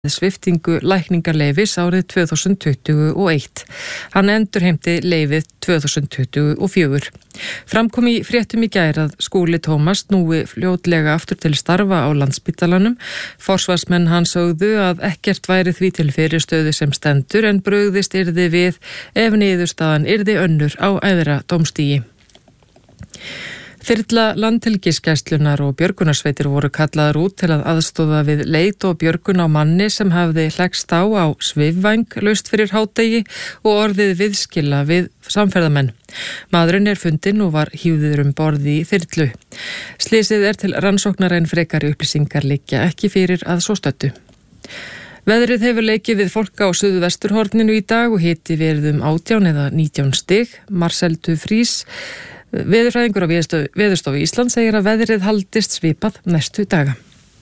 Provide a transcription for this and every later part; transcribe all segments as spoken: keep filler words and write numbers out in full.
sviptingu lækningarleyfis árið tvö þúsund tuttugu og eitt. Hann endurheimti leyfið tvö þúsund tuttugu og fjögur. Framkom í fréttum í gær að Skúli Tómas núi fljótlega aftur til starfa á Landspítalanum. Forsvarsmenn hans sögðu að ekkert væri því til fyrirstöðu sem stendur en brugðist yrði við ef niðurstaðan yrði önnur á æðra dómstigi. Þyrla Landhelgisgæslunnar og björgunarsveitir voru kallaðar út til að aðstoða við leit og björgun á manni sem hafði hlekkst á á svifvæng laust fyrir hádegi og orðið viðskila við samferðamenn. Maðurinn er fundinn og var hífður um borði í þyrlu. Slysið er til rannsóknar en frekari upplýsingar liggja ekki fyrir að svo stöddu. Veðrið hefur leikið við fólk á suðvesturhorninu í dag og hiti verið um átján eða nítján stig. Marcel Dufrís, veðurfræðingur á Veðurstofu Íslands, segir að veðrið haldist svipað næstu daga.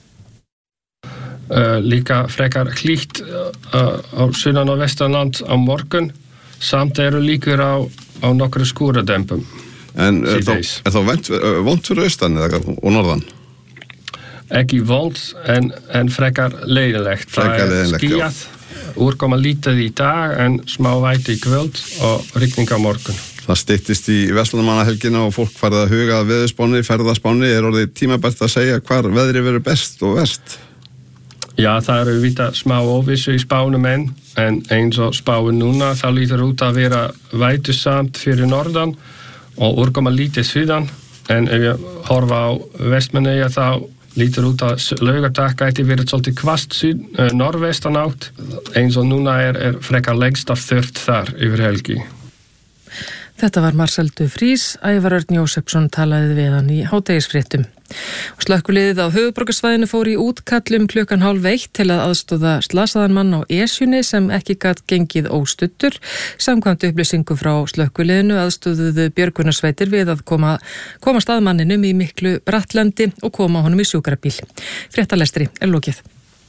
Uh, líka frekar hlýtt uh, á sunnan og vestanland á morgun, samt eru líkur á, á nokkru skúradempum. En er þá, er þá vont, vont fyrir austan eða og norðan? Ekki vont, en, en frekar leiðilegt. Frekar leiðilegt, skýjað, úrkoma lítið í dag en smá vætu í kvöld og rigning á morgun. Það styttist í Verslunarmannahelgina og fólk farið að huga að veðurspánni, ferðaspánni. Er orðið tímabært að segja hvar veðri verður best og verst? Já, það eru vita smá óvissu í spánum enn, en eins og spáin núna, þá lítur út að vera vætusamt fyrir norðan og úrkoma lítið suðan, en ef ég horfa á Vestmannaeyja þá lítur út að laugardag gæti verið svolítið hvasst suð, uh, norðvestan átt, eins og núna er, er frekar lengst af þurrt þar yfir helgi. Þetta var Marcel Dufrís, Ævar Örn Jósepsson talaði við hann í hádegisfréttum. Og slökkviliðið á höfuðborgarsvæðinu fór í útkallum klukkan hálf eitt til að aðstoða slasaðan mann á Esjunni sem ekki gat gengið óstuddur. Samkvæmt upplýsingu frá slökkviliðinu aðstoðuðu björgunarsveitir við að koma, koma staðmanninum í miklu brattlendi og koma honum í sjúkrabíl. Fréttalestri er lokið.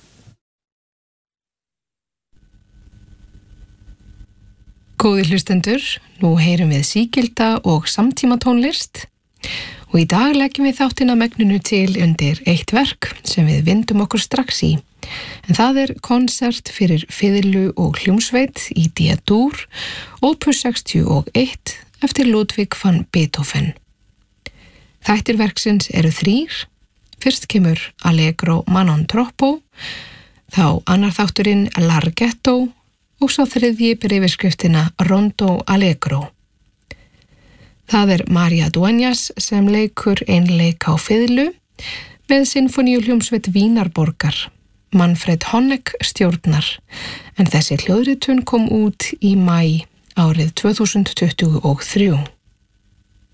Góðir hlustendur, nú heyrum við sígilda og samtímatónlist og í dag leggjum við þáttina megninu til undir eitt verk sem við vindum okkur strax í. En það er konsert fyrir fiðlu og hljómsveit í D-dúr, opus sextíu og eitt eftir Ludwig van Beethoven. Þættir verksins eru þrír. Fyrst kemur Allegro Manon Troppo, þá annar þátturinn Larghetto og svo þriðji ber yfirskriftina Rondo Allegro. Það er María Dueñas sem leikur einleik á fiðlu með sinfoníuhljómsveit Vínarborgar. Manfred Honeck stjórnar, en þessi hljóðritun kom út í maí árið tvö þúsund tuttugu og þrjú.